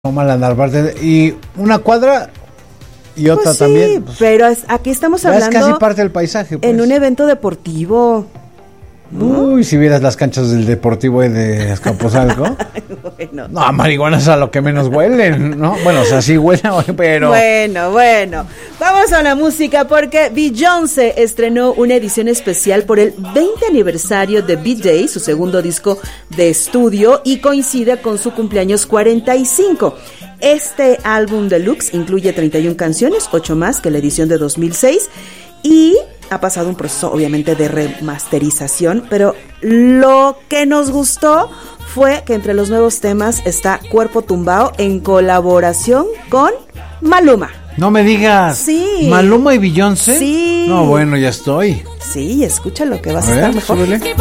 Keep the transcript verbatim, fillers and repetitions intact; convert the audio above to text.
mal andar, parte y una cuadra y otra pues sí, también. Pues, pero es, aquí estamos hablando. Es casi parte del paisaje. Pues. En un evento deportivo. ¿No? Uy, si vieras las canchas del Deportivo de Azcapotzalco. Bueno. No, marihuana es a lo que menos huelen, ¿no? Bueno, o sea, sí huele, pero... Bueno, bueno. Vamos a la música porque Beyoncé estrenó una edición especial por el veinte aniversario de B-Day, su segundo disco de estudio, y coincide con su cumpleaños cuarenta y cinco. Este álbum deluxe incluye treinta y una canciones, ocho más que la edición de dos mil seis, y ha pasado un proceso obviamente de remasterización, pero lo que nos gustó fue que entre los nuevos temas está Cuerpo Tumbao en colaboración con Maluma. No me digas. Sí. ¿Maluma y Beyoncé? Sí. No, bueno, ya estoy. Sí, escúchalo que vas a, a ver, estar mejor. Súbele.